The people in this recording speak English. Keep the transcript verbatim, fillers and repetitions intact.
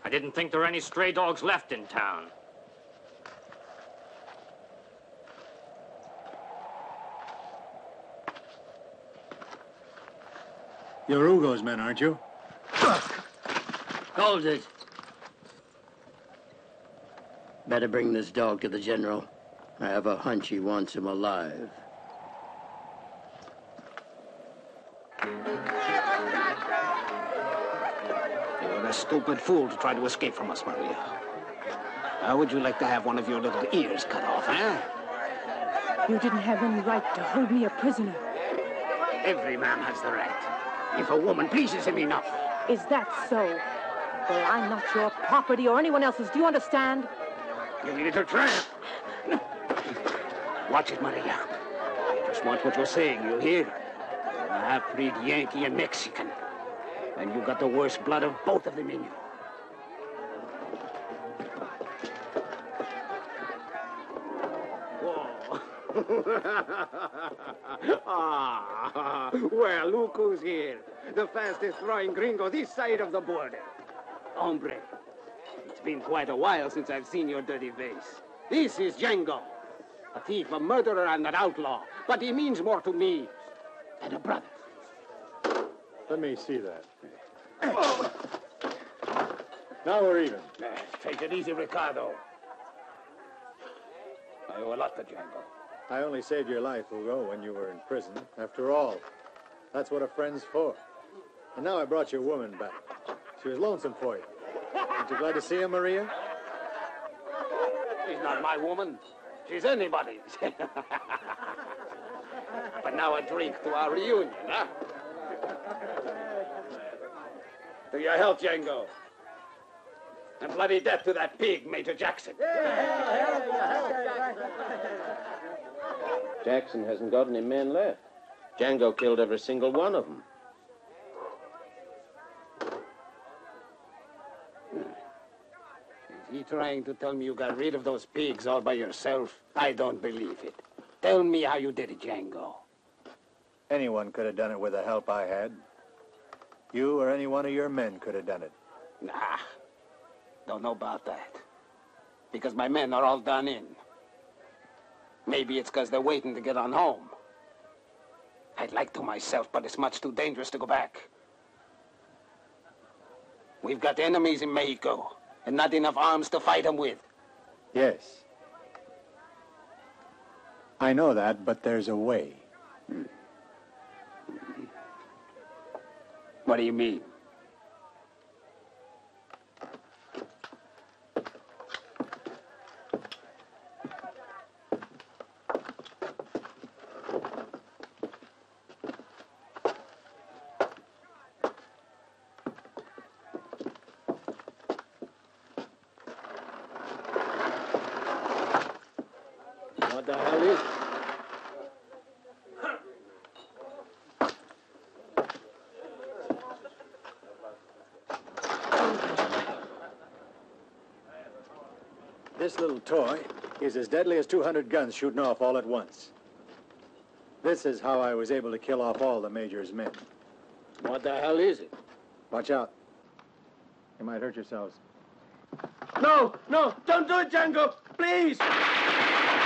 I didn't think there were any stray dogs left in town. You're Ugo's men, aren't you? Hold it. Better bring this dog to the General. I have a hunch he wants him alive. You're a stupid fool to try to escape from us, Maria. How would you like to have one of your little ears cut off, huh? You didn't have any right to hold me a prisoner. Every man has the right. If a woman pleases him enough. Is that so? Well, I'm not your property or anyone else's. Do you understand? You little tramp. Watch it, Maria. I just want what you're saying, you hear? You're a half-breed Yankee and Mexican. And you got the worst blood of both of them in you. Ah, well, look who's here. The fastest throwing gringo this side of the border. Hombre, it's been quite a while since I've seen your dirty face. This is Django. A thief, a murderer, and an outlaw. But he means more to me than a brother. Let me see that. Now we're even. Take it easy, Ricardo. I owe a lot to Django. I only saved your life, Ugo, when you were in prison. After all, that's what a friend's for. And now I brought your woman back. She was lonesome for you. Aren't you glad to see her, Maria? She's not my woman. She's anybody's. But now a drink to our reunion, huh? To your health, Django. And bloody death to that pig, Major Jackson. Jackson hasn't got any men left. Django killed every single one of them. Is he trying to tell me you got rid of those pigs all by yourself? I don't believe it. Tell me how you did it, Django. Anyone could have done it with the help I had. You or any one of your men could have done it. Nah, don't know about that. Because my men are all done in. Maybe it's because they're waiting to get on home. I'd like to myself, but it's much too dangerous to go back. We've got enemies in Mexico, and not enough arms to fight them with. Yes. I know that, but there's a way. Hmm. What do you mean? What the hell is it? This little toy is as deadly as two hundred guns shooting off all at once. This is how I was able to kill off all the Major's men. What the hell is it? Watch out. You might hurt yourselves. No, no, don't do it, Django, please!